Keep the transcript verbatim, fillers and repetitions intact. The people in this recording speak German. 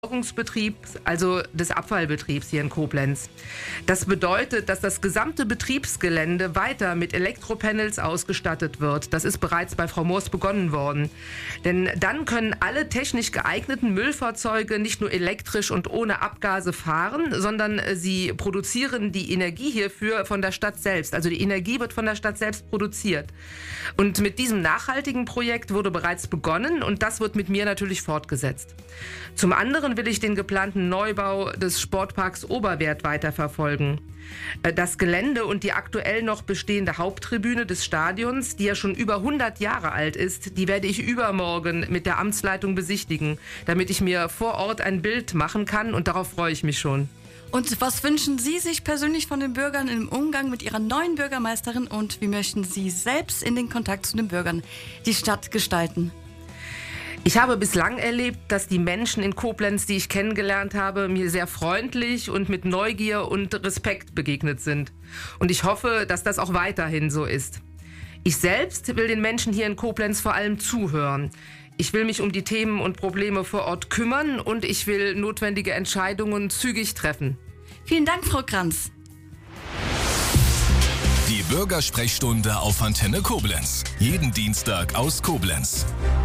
Entsorgungsbetriebs, also des Abfallbetriebs hier in Koblenz. Das bedeutet, dass das gesamte Betriebsgelände weiter mit Elektropanels ausgestattet wird. Das ist bereits bei Frau Moors begonnen worden. Denn dann können alle technisch geeigneten Müllfahrzeuge nicht nur elektrisch und ohne Abgase fahren, sondern sie produzieren die Energie hierfür von der Stadt selbst. Also die Energie wird von der Stadt selbst produziert. Und mit diesem nachhaltigen Projekt wurde bereits begonnen und das wird mit mir natürlich fortgesetzt. Zum anderen will ich den geplanten Neubau des Sportparks Oberwerth weiterverfolgen. Das Gelände und die aktuell noch bestehende Haupttribüne des Stadions, die ja schon über hundert Jahre alt ist, die werde ich übermorgen mit der Amtsleitung besichtigen, damit ich mir vor Ort ein Bild machen kann und darauf freue ich mich schon. Und was wünschen Sie sich persönlich von den Bürgern im Umgang mit Ihrer neuen Bürgermeisterin und wie möchten Sie selbst in den Kontakt zu den Bürgern die Stadt gestalten? Ich habe bislang erlebt, dass die Menschen in Koblenz, die ich kennengelernt habe, mir sehr freundlich und mit Neugier und Respekt begegnet sind. Und ich hoffe, dass das auch weiterhin so ist. Ich selbst will den Menschen hier in Koblenz vor allem zuhören. Ich will mich um die Themen und Probleme vor Ort kümmern und ich will notwendige Entscheidungen zügig treffen. Vielen Dank, Frau Kranz. Die Bürgersprechstunde auf Antenne Koblenz. Jeden Dienstag aus Koblenz.